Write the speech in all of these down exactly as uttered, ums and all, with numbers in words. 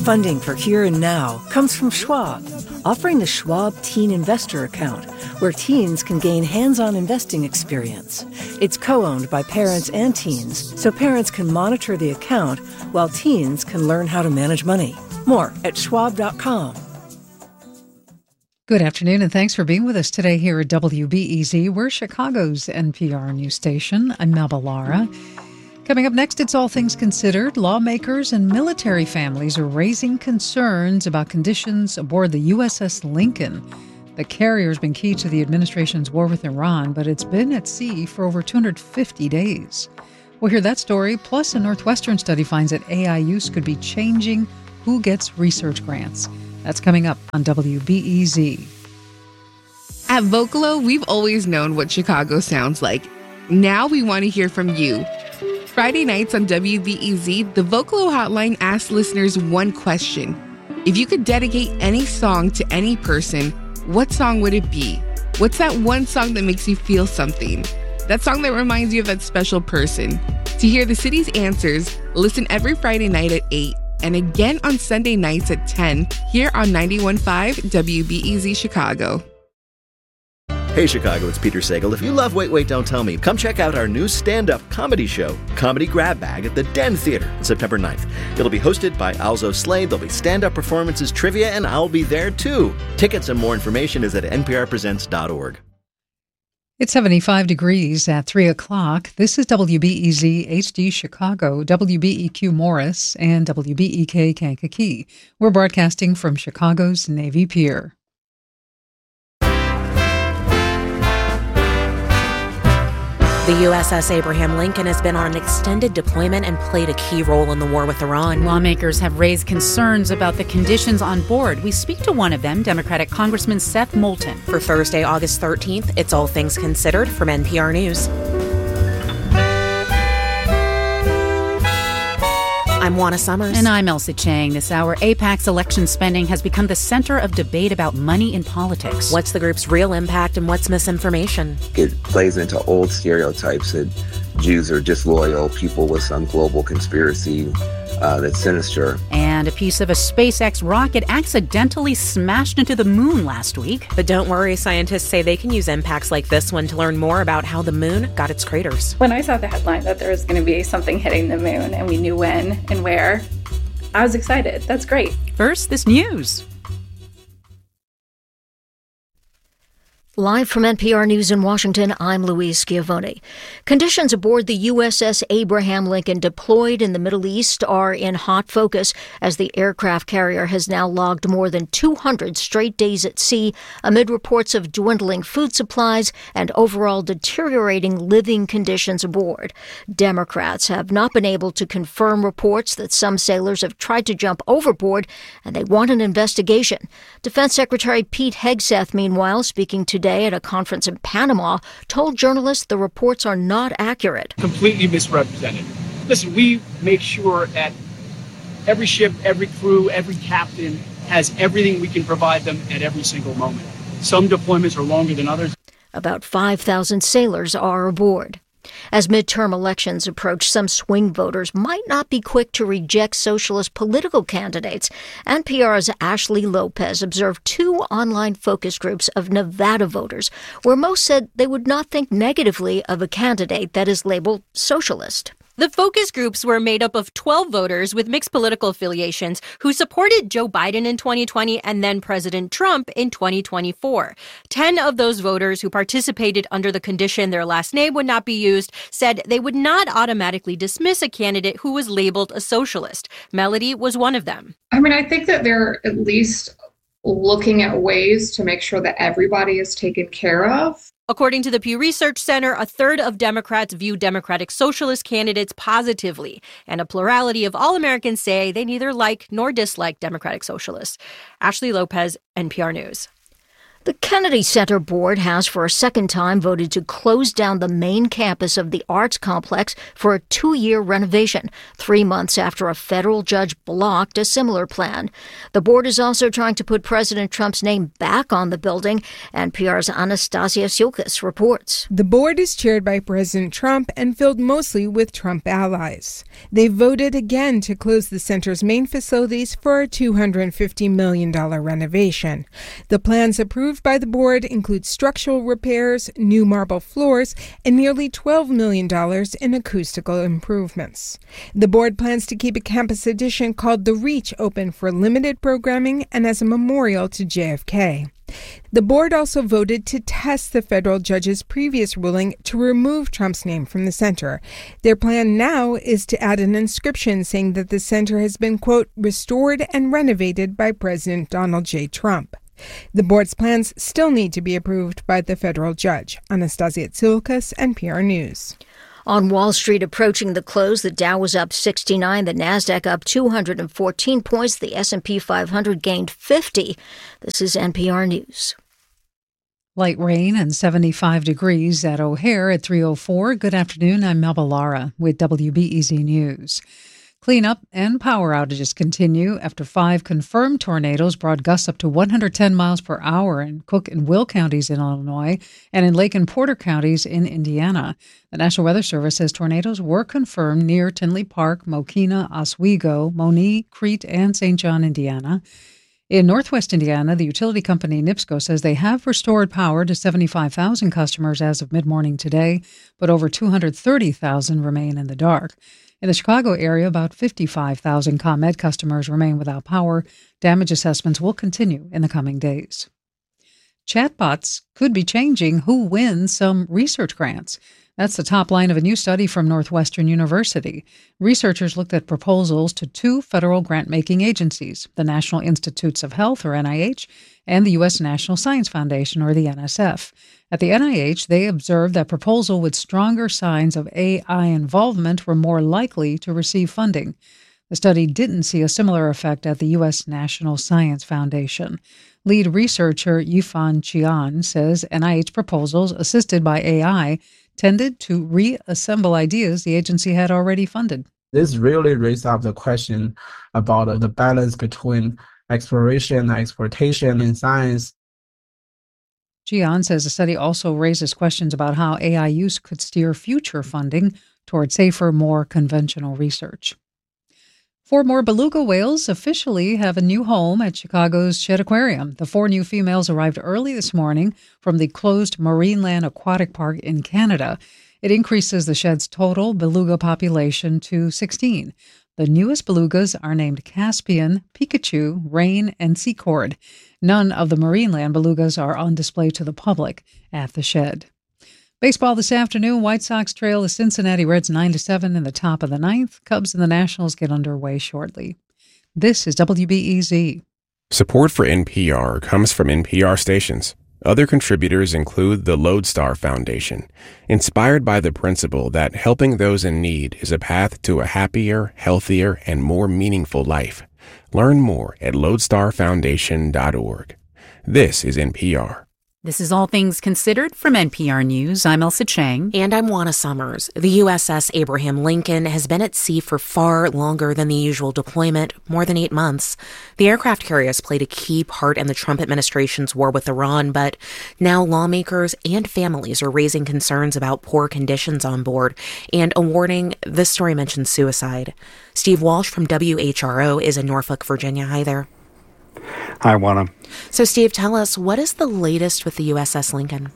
Funding for Here and Now comes from Schwab, offering the Schwab Teen Investor Account, where teens can gain hands-on investing experience. It's co-owned by parents and teens, so parents can monitor the account while teens can learn how to manage money. More at schwab dot com. Good afternoon, and thanks for being with us today here at W B E Z. We're Chicago's N P R news station. I'm Melba Lara. Coming up next, it's All Things Considered. Lawmakers and military families are raising concerns about conditions aboard the U S S Lincoln. The carrier's been key to the administration's war with Iran, but it's been at sea for over two hundred fifty days. We'll hear that story, plus a Northwestern study finds that A I use could be changing who gets research grants. That's coming up on W B E Z. At Vocalo, we've always known what Chicago sounds like. Now we want to hear from you. Friday nights on W B E Z, the Vocalo Hotline asks listeners one question. If you could dedicate any song to any person, what song would it be? What's that one song that makes you feel something? That song that reminds you of that special person. To hear the city's answers, listen every Friday night at eight and again on Sunday nights at ten here on ninety-one point five W B E Z Chicago. Hey Chicago, it's Peter Sagal. If you love Wait, Wait, Don't Tell Me, come check out our new stand-up comedy show, Comedy Grab Bag, at the Den Theater on September ninth. It'll be hosted by Alzo Slade, there'll be stand-up performances, trivia, and I'll be there too. Tickets and more information is at N P R presents dot org. It's seventy-five degrees at three o'clock. This is W B E Z H D Chicago, W B E Q Morris, and W B E K Kankakee. We're broadcasting from Chicago's Navy Pier. The U S S Abraham Lincoln has been on an extended deployment and played a key role in the war with Iran. Lawmakers have raised concerns about the conditions on board. We speak to one of them, Democratic Congressman Seth Moulton. For Thursday, August thirteenth, it's All Things Considered from N P R News. I'm Juana Summers. And I'm Elsa Chang. This hour, AIPAC's election spending has become the center of debate about money in politics. What's the group's real impact and what's misinformation? It plays into old stereotypes that Jews are disloyal, people with some global conspiracy uh, that's sinister. And a piece of a SpaceX rocket accidentally smashed into the moon last week. But don't worry, scientists say they can use impacts like this one to learn more about how the moon got its craters. When I saw the headline that there was going to be something hitting the moon and we knew when and where, I was excited. That's great. First, this news. Live from N P R News in Washington, I'm Louise Schiavone. Conditions aboard the U S S Abraham Lincoln deployed in the Middle East are in hot focus as the aircraft carrier has now logged more than two hundred straight days at sea amid reports of dwindling food supplies and overall deteriorating living conditions aboard. Democrats have not been able to confirm reports that some sailors have tried to jump overboard, and they want an investigation. Defense Secretary Pete Hegseth, meanwhile, speaking to Today at a conference in Panama, told journalists the reports are not accurate. Completely misrepresented. Listen, we make sure that every ship, every crew, every captain has everything we can provide them at every single moment. Some deployments are longer than others. About five thousand sailors are aboard. As midterm elections approach, some swing voters might not be quick to reject socialist political candidates. N P R's Ashley Lopez observed two online focus groups of Nevada voters, where most said they would not think negatively of a candidate that is labeled socialist. The focus groups were made up of twelve voters with mixed political affiliations who supported Joe Biden in twenty twenty and then President Trump in twenty twenty-four. Ten of those voters who participated under the condition their last name would not be used said they would not automatically dismiss a candidate who was labeled a socialist. Melody was one of them. I mean, I think that they're at least looking at ways to make sure that everybody is taken care of. According to the Pew Research Center, a third of Democrats view Democratic Socialist candidates positively, and a plurality of all Americans say they neither like nor dislike Democratic Socialists. Ashley Lopez, N P R News. The Kennedy Center Board has for a second time voted to close down the main campus of the arts complex for a two-year renovation, three months after a federal judge blocked a similar plan. The board is also trying to put President Trump's name back on the building. N P R's Anastasia Tsiolkas reports. The board is chaired by President Trump and filled mostly with Trump allies. They voted again to close the center's main facilities for a two hundred fifty million dollars renovation. The plans approved by the board include structural repairs, new marble floors, and nearly twelve million dollars in acoustical improvements. The board plans to keep a campus addition called The Reach open for limited programming and as a memorial to J F K. The board also voted to test the federal judge's previous ruling to remove Trump's name from the center. Their plan now is to add an inscription saying that the center has been, quote, restored and renovated by President Donald J. Trump. The board's plans still need to be approved by the federal judge. Anastasia Tsiolkas, N P R News. On Wall Street, approaching the close, the Dow was up sixty-nine, the Nasdaq up two hundred fourteen points, the S and P five hundred gained fifty. This is N P R News. Light rain and seventy-five degrees at O'Hare at three oh four. Good afternoon, I'm Melba Lara with W B E Z News. Cleanup and power outages continue after five confirmed tornadoes brought gusts up to one hundred ten miles per hour in Cook and Will counties in Illinois and in Lake and Porter counties in Indiana. The National Weather Service says tornadoes were confirmed near Tinley Park, Mokina, Oswego, Moni, Crete, and Saint John, Indiana. In Northwest Indiana, the utility company NIPSCO says they have restored power to seventy-five thousand customers as of mid-morning today, but over two hundred thirty thousand remain in the dark. In the Chicago area, about fifty-five thousand ComEd customers remain without power. Damage assessments will continue in the coming days. Chatbots could be changing who wins some research grants. That's the top line of a new study from Northwestern University. Researchers looked at proposals to two federal grant-making agencies, the National Institutes of Health, or N I H, and the U S National Science Foundation, or the N S F. At the N I H, they observed that proposals with stronger signs of A I involvement were more likely to receive funding. The study didn't see a similar effect at the U S National Science Foundation. Lead researcher Yifan Qian says N I H proposals assisted by A I tended to reassemble ideas the agency had already funded. This really raised up the question about the balance between exploration and exploitation in science. Qian says the study also raises questions about how A I use could steer future funding toward safer, more conventional research. Four more beluga whales officially have a new home at Chicago's Shedd Aquarium. The four new females arrived early this morning from the closed Marineland Aquatic Park in Canada. It increases the Shedd's total beluga population to sixteen. The newest belugas are named Caspian, Pikachu, Rain, and Seacord. None of the Marineland belugas are on display to the public at the Shedd. Baseball this afternoon, White Sox trail the Cincinnati Reds nine to seven in the top of the ninth. Cubs and the Nationals get underway shortly. This is W B E Z. Support for N P R comes from N P R stations. Other contributors include the Lodestar Foundation, inspired by the principle that helping those in need is a path to a happier, healthier, and more meaningful life. Learn more at lodestar foundation dot org. This is N P R. This is All Things Considered from N P R News. I'm Elsa Chang. And I'm Juana Summers. The U S S Abraham Lincoln has been at sea for far longer than the usual deployment, more than eight months. The aircraft carrier has played a key part in the Trump administration's war with Iran, but now lawmakers and families are raising concerns about poor conditions on board and a warning. This story mentions suicide. Steve Walsh from W H R O is in Norfolk, Virginia. Hi there. Hi, Juana. So, Steve, tell us, what is the latest with the U S S Lincoln?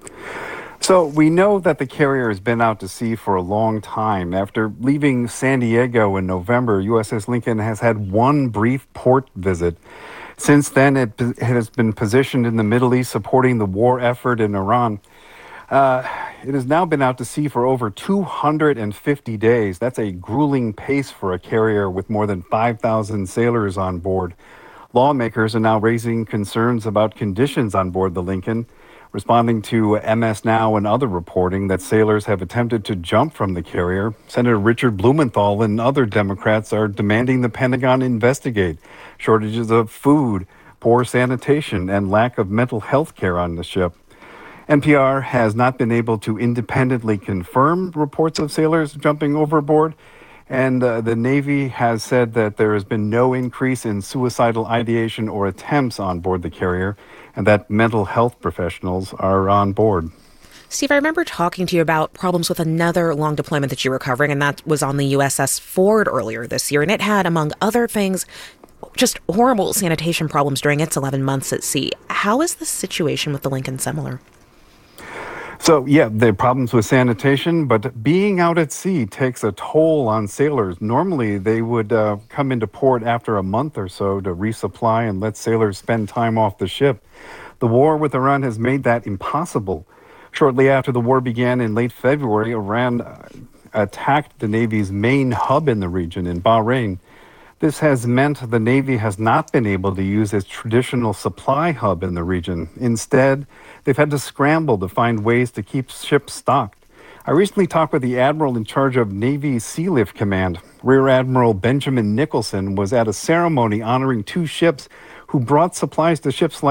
So we know that the carrier has been out to sea for a long time. After leaving San Diego in November, U S S Lincoln has had one brief port visit. Since then, it, it has been positioned in the Middle East supporting the war effort in Iran. Uh, it has now been out to sea for over two hundred fifty days. That's a grueling pace for a carrier with more than five thousand sailors on board. Lawmakers are now raising concerns about conditions on board the Lincoln, responding to M S Now and other reporting that sailors have attempted to jump from the carrier. Senator Richard Blumenthal and other Democrats are demanding the Pentagon investigate shortages of food, poor sanitation, and lack of mental health care on the ship. N P R has not been able to independently confirm reports of sailors jumping overboard, and uh, the Navy has said that there has been no increase in suicidal ideation or attempts on board the carrier, and that mental health professionals are on board. Steve, I remember talking to you about problems with another long deployment that you were covering, and that was on the U S S Ford earlier this year, and it had, among other things, just horrible sanitation problems during its eleven months at sea. How is the situation with the Lincoln similar? So, yeah, there are problems with sanitation, but being out at sea takes a toll on sailors. Normally, they would uh, come into port after a month or so to resupply and let sailors spend time off the ship. The war with Iran has made that impossible. Shortly after the war began in late February, Iran uh, attacked the Navy's main hub in the region in Bahrain. This has meant the Navy has not been able to use its traditional supply hub in the region. Instead, they've had to scramble to find ways to keep ships stocked. I recently talked with the admiral in charge of Navy Sealift Command. Rear Admiral Benjamin Nicholson was at a ceremony honoring two ships who brought supplies to ships like